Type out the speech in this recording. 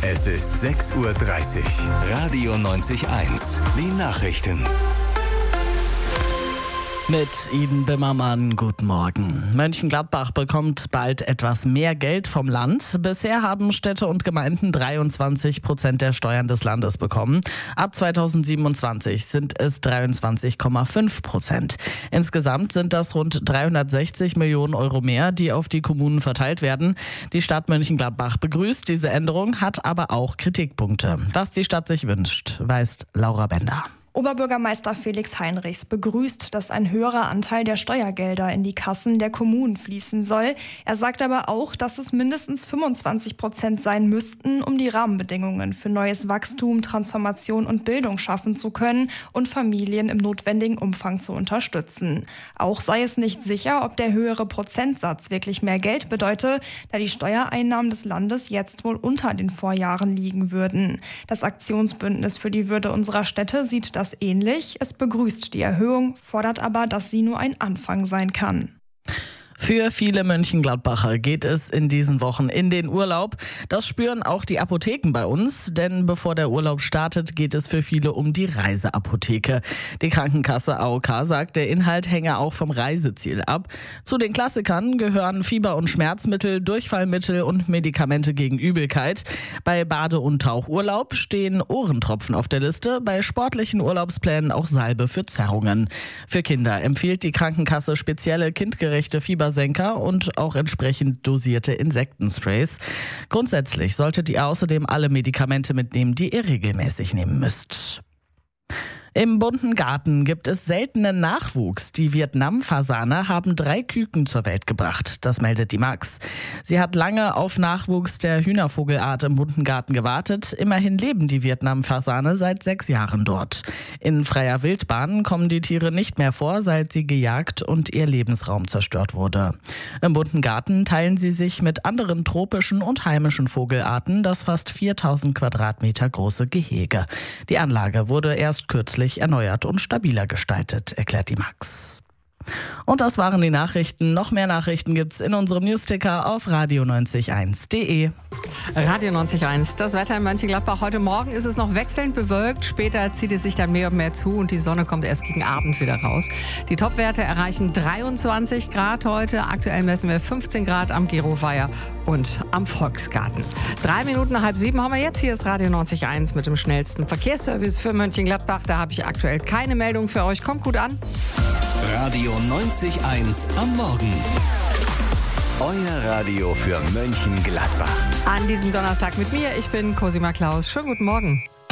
Es ist 6:30 Uhr. Radio 90.1. Die Nachrichten. Mit Iden Bimmermann, guten Morgen. Mönchengladbach bekommt bald etwas mehr Geld vom Land. Bisher haben Städte und Gemeinden 23% der Steuern des Landes bekommen. Ab 2027 sind es 23,5%. Insgesamt sind das rund 360 Millionen Euro mehr, die auf die Kommunen verteilt werden. Die Stadt Mönchengladbach begrüßt diese Änderung, hat aber auch Kritikpunkte. Was die Stadt sich wünscht, weiß Laura Bender. Oberbürgermeister Felix Heinrichs begrüßt, dass ein höherer Anteil der Steuergelder in die Kassen der Kommunen fließen soll. Er sagt aber auch, dass es mindestens 25% sein müssten, um die Rahmenbedingungen für neues Wachstum, Transformation und Bildung schaffen zu können und Familien im notwendigen Umfang zu unterstützen. Auch sei es nicht sicher, ob der höhere Prozentsatz wirklich mehr Geld bedeute, da die Steuereinnahmen des Landes jetzt wohl unter den Vorjahren liegen würden. Das Aktionsbündnis für die Würde unserer Städte sieht das ähnlich. Es begrüßt die Erhöhung, fordert aber, dass sie nur ein Anfang sein kann. Für viele Mönchengladbacher geht es in diesen Wochen in den Urlaub. Das spüren auch die Apotheken bei uns, denn bevor der Urlaub startet, geht es für viele um die Reiseapotheke. Die Krankenkasse AOK sagt, der Inhalt hänge auch vom Reiseziel ab. Zu den Klassikern gehören Fieber- und Schmerzmittel, Durchfallmittel und Medikamente gegen Übelkeit. Bei Bade- und Tauchurlaub stehen Ohrentropfen auf der Liste, bei sportlichen Urlaubsplänen auch Salbe für Zerrungen. Für Kinder empfiehlt die Krankenkasse spezielle kindgerechte Fiebersenker und auch entsprechend dosierte Insektensprays. Grundsätzlich solltet ihr außerdem alle Medikamente mitnehmen, die ihr regelmäßig nehmen müsst. Im bunten Garten gibt es seltenen Nachwuchs. Die Vietnam-Fasane haben 3 Küken zur Welt gebracht. Das meldet die Max. Sie hat lange auf Nachwuchs der Hühnervogelart im bunten Garten gewartet. Immerhin leben die Vietnam-Fasane seit 6 Jahren dort. In freier Wildbahn kommen die Tiere nicht mehr vor, seit sie gejagt und ihr Lebensraum zerstört wurde. Im bunten Garten teilen sie sich mit anderen tropischen und heimischen Vogelarten das fast 4000 Quadratmeter große Gehege. Die Anlage wurde erst kürzlich erneuert und stabiler gestaltet, erklärt die Max. Und das waren die Nachrichten. Noch mehr Nachrichten gibt's in unserem Newsticker auf radio901.de. Radio 90.1, das Wetter in Mönchengladbach. Heute Morgen ist es noch wechselnd bewölkt. Später zieht es sich dann mehr und mehr zu und die Sonne kommt erst gegen Abend wieder raus. Die Topwerte erreichen 23 Grad heute. Aktuell messen wir 15 Grad am Geroweiher und am Volksgarten. 3 Minuten nach 6:30 haben wir jetzt. Hier ist Radio 90.1 mit dem schnellsten Verkehrsservice für Mönchengladbach. Da habe ich aktuell keine Meldung für euch. Kommt gut an. Radio 90.1 am Morgen. Euer Radio für Mönchengladbach. An diesem Donnerstag mit mir. Ich bin Cosima Klaus. Schönen guten Morgen.